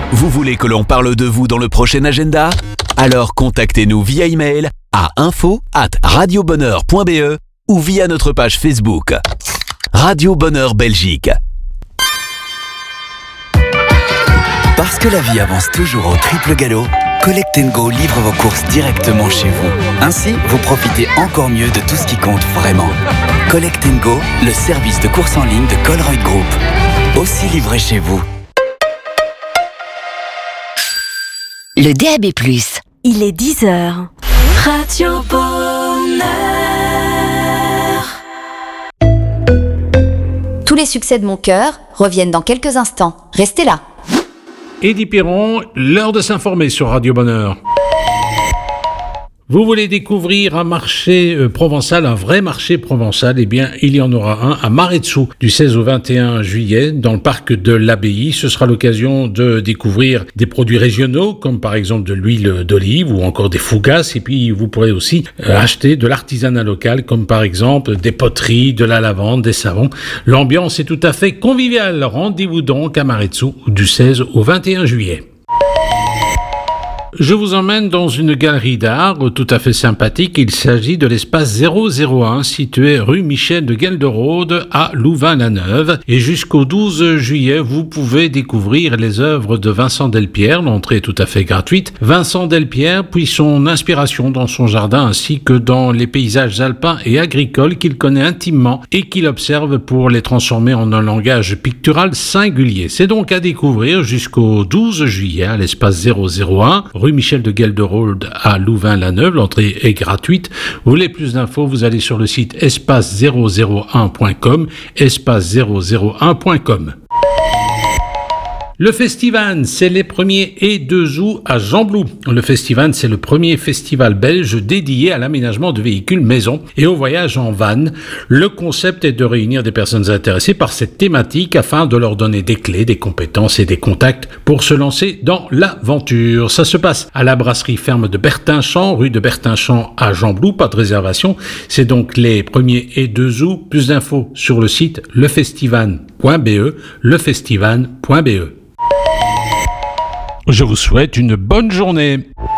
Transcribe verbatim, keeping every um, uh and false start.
Vous voulez que l'on parle de vous dans le prochain agenda? Alors contactez-nous via email à info arobase radiobonheur point b e ou via notre page Facebook. Radio Bonheur Belgique. Parce que la vie avance toujours au triple galop, Collect and Go livre vos courses directement chez vous. Ainsi, vous profitez encore mieux de tout ce qui compte vraiment. Collect and Go, le service de course en ligne de Colruyt Group. Aussi livré chez vous. Le D A B plus. Il est dix heures. Radio Bonheur. Tous les succès de mon cœur reviennent dans quelques instants. Restez là. Eddie Piron, l'heure de s'informer sur Radio Bonheur. Vous voulez découvrir un marché euh, provençal, un vrai marché provençal? Eh bien, il y en aura un à Maretsou du seize au vingt et un juillet dans le parc de l'Abbaye. Ce sera l'occasion de découvrir des produits régionaux comme par exemple de l'huile d'olive ou encore des fougasses. Et puis, vous pourrez aussi euh, acheter de l'artisanat local comme par exemple des poteries, de la lavande, des savons. L'ambiance est tout à fait conviviale. Rendez-vous donc à Maretsou du seize au vingt et un juillet. Je vous emmène dans une galerie d'art tout à fait sympathique. Il s'agit de l'espace zéro zéro un situé rue Michel de Gelderode à Louvain-la-Neuve. Et jusqu'au douze juillet, vous pouvez découvrir les œuvres de Vincent Delpierre. L'entrée est tout à fait gratuite. Vincent Delpierre puis son inspiration dans son jardin ainsi que dans les paysages alpins et agricoles qu'il connaît intimement et qu'il observe pour les transformer en un langage pictural singulier. C'est donc à découvrir jusqu'au douze juillet à l'espace zéro zéro un. Rue Michel de Gelderode à Louvain-la-Neuve. L'entrée est gratuite. Vous voulez plus d'infos, vous allez sur le site espace zéro zéro un point com, espace zéro zéro un point com. Le Festival, c'est les premiers et deux août à Gembloux. Le Festival, c'est le premier festival belge dédié à l'aménagement de véhicules maison et au voyage en van. Le concept est de réunir des personnes intéressées par cette thématique afin de leur donner des clés, des compétences et des contacts pour se lancer dans l'aventure. Ça se passe à la brasserie ferme de Bertinchamp, rue de Bertinchamp à Gembloux, pas de réservation. C'est donc les premiers et deux août. Plus d'infos sur le site lefestival point b e, lefestival point b e. Je vous souhaite une bonne journée.